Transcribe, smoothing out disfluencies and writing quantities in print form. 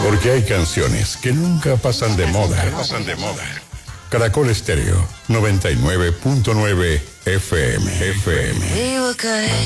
Porque hay canciones que nunca pasan de moda. Caracol Estéreo 99.9 FM. We were good.